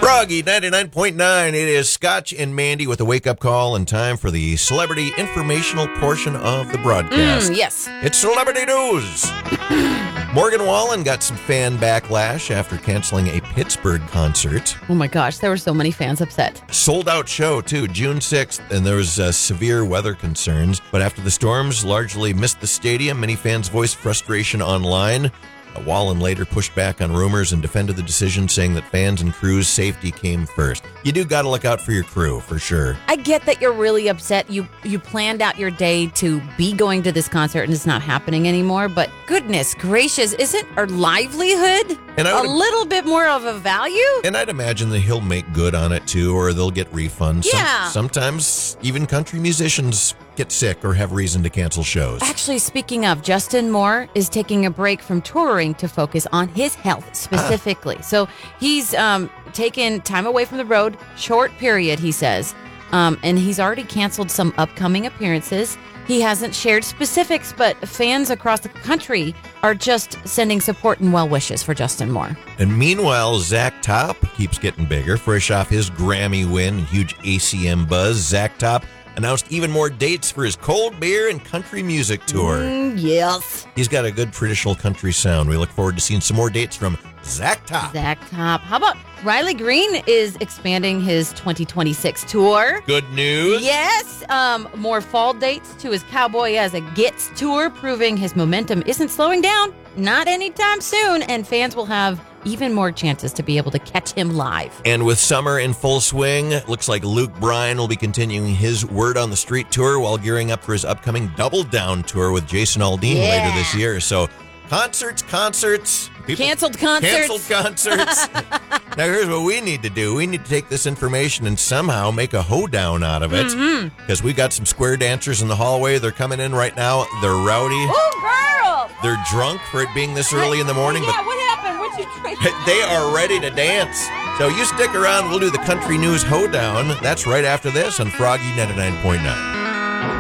Froggy 99.9. It is Scotch and Mandy with a wake-up call and time for the celebrity informational portion of the broadcast. Yes. It's Celebrity News. Morgan Wallen got some fan backlash after canceling a Pittsburgh concert. Oh my gosh, there were so many fans upset. Sold-out show, too, June 6th, and there was severe weather concerns. But after the storms largely missed the stadium, many fans voiced frustration online. Wallen later pushed back on rumors and defended the decision, saying that fans and crew's safety came first. You do got to look out for your crew, for sure. I get that you're really upset. You planned out your day to be going to this concert and it's not happening anymore, but goodness gracious, isn't our livelihood a little bit more of a value? And I'd imagine that he'll make good on it, too, or they'll get refunds. Yeah. Sometimes even country musicians get sick or have reason to cancel shows. Actually, speaking of, Justin Moore is taking a break from touring to focus on his health specifically. So he's taken time away from the road, short period, he says, and he's already canceled some upcoming appearances. He hasn't shared specifics, but fans across the country are just sending support and well wishes for Justin Moore. And meanwhile, Zach Top keeps getting bigger. Fresh off his Grammy win and huge ACM buzz, Zach Top announced even more dates for his cold beer and country music tour. Yes. He's got a good traditional country sound. We look forward to seeing some more dates from Zach Top. Zach Top. How about Riley Green is expanding his 2026 tour? Good news. Yes. More fall dates to his Cowboy as a Gets tour, proving his momentum isn't slowing down. Not anytime soon. And fans will have even more chances to be able to catch him live. And with summer in full swing, looks like Luke Bryan will be continuing his Word on the Street tour while gearing up for his upcoming Double Down tour with Jason Aldean later this year. So concerts. Canceled concerts. Now here's what we need to do. We need to take this information and somehow make a hoedown out of it. Because we got some square dancers in the hallway. They're coming in right now. They're rowdy. Oh, girl! They're drunk for it being this early in the morning. Yeah, what happened? What'd you drink? They are ready to dance. So you stick around. We'll do the Country News Hoedown. That's right after this on Froggy 99.9.